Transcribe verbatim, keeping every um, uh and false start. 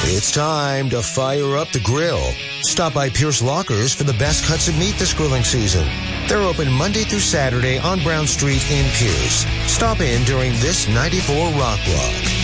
It's time to fire up the grill. Stop by Pierce Lockers for the best cuts of meat this grilling season. They're open Monday through Saturday on Brown Street in Pierce. Stop in during this ninety-four Rock Block.